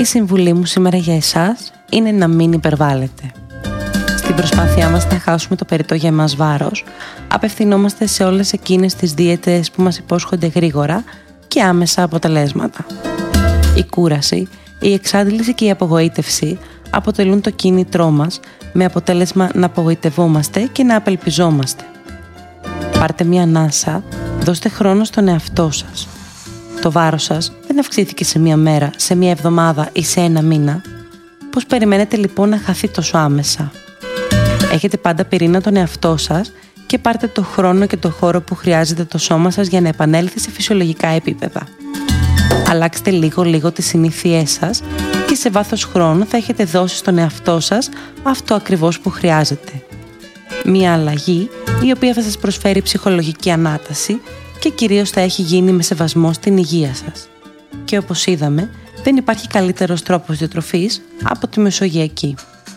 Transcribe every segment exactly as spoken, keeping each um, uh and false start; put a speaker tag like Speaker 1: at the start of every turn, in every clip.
Speaker 1: Η συμβουλή μου σήμερα για εσάς είναι να μην υπερβάλλετε. Στην προσπάθειά μας να χάσουμε το περιττό για εμάς βάρος, απευθυνόμαστε σε όλες εκείνες τις δίαιτες που μας υπόσχονται γρήγορα και άμεσα αποτελέσματα. Η κούραση, η εξάντληση και η απογοήτευση αποτελούν το κίνητρό μας, με αποτέλεσμα να απογοητευόμαστε και να απελπιζόμαστε. Πάρτε μια ανάσα, δώστε χρόνο στον εαυτό σας. Το βάρος σας δεν αυξήθηκε σε μια μέρα, σε μια εβδομάδα ή σε ένα μήνα. Πώς περιμένετε λοιπόν να χαθεί τόσο άμεσα? Έχετε πάντα πυρήνα τον εαυτό σας και πάρτε το χρόνο και το χώρο που χρειάζεται το σώμα σας για να επανέλθει σε φυσιολογικά επίπεδα. Αλλάξτε λίγο-λίγο τις συνήθειές σας και σε βάθος χρόνου θα έχετε δώσει στον εαυτό σας αυτό ακριβώς που χρειάζεται. Μία αλλαγή η οποία θα σας προσφέρει ψυχολογική ανάταση και κυρίως θα έχει γίνει με σεβασμό στην υγεία σας. Και όπως είδαμε, δεν υπάρχει καλύτερος τρόπος διατροφής από τη μεσογειακή.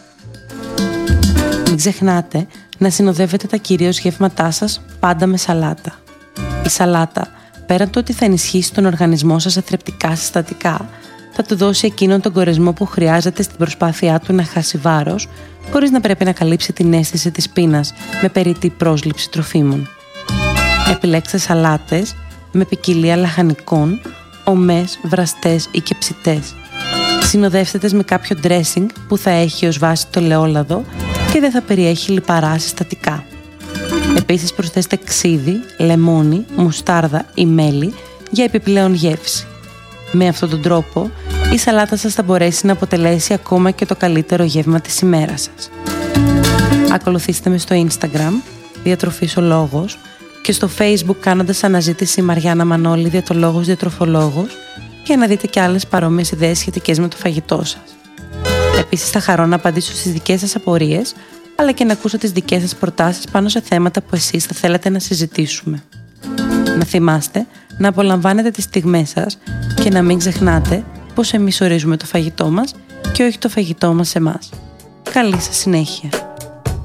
Speaker 1: Μην ξεχνάτε να συνοδεύετε τα κυρίως γεύματά σας πάντα με σαλάτα. Η σαλάτα, πέραν το ότι θα ενισχύσει τον οργανισμό σας σε θρεπτικά συστατικά, θα του δώσει εκείνον τον κορεσμό που χρειάζεται στην προσπάθειά του να χάσει βάρος, χωρίς να πρέπει να καλύψει την αίσθηση της πείνας με περιττή πρόσληψη τροφίμων. Επιλέξτε σαλάτες με ποικιλία λαχανικών, ομές, βραστές ή και ψητές. Συνοδεύστε τες με κάποιο dressing που θα έχει ως βάση το ελαιόλαδο και δεν θα περιέχει λιπαρά συστατικά. Επίσης προσθέστε ξύδι, λεμόνι, μουστάρδα ή μέλι για επιπλέον γεύση. Με αυτόν τον τρόπο η σαλάτα σας θα μπορέσει να αποτελέσει ακόμα και το καλύτερο γεύμα της ημέρας σας. Ακολουθήστε με στο Instagram, Διατροφής ο Λόγος, και στο Facebook κάνοντας αναζήτηση Μαριάννα Μανώλη Διατολόγος Διατροφολόγος για να δείτε και άλλες παρόμοιες ιδέες σχετικές με το φαγητό σας. Επίσης θα χαρώ να απαντήσω στις δικές σας απορίες, αλλά και να ακούσω τις δικές σας προτάσεις πάνω σε θέματα που εσείς θα θέλετε να συζητήσουμε. Να θυμάστε να απολαμβάνετε τις στιγμές σας και να μην ξεχνάτε πως εμείς ορίζουμε το φαγητό μας και όχι το φαγητό μας εμάς. Καλή σας συνέχεια!